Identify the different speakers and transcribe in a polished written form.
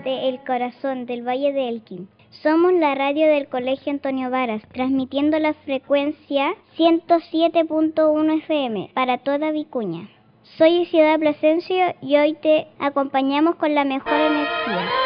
Speaker 1: desde el corazón del Valle de Elqui. Somos la radio del Colegio Antonio Varas, transmitiendo la frecuencia 107.1 FM para toda Vicuña. Soy Ciudad Plasencia y hoy te acompañamos con la mejor energía.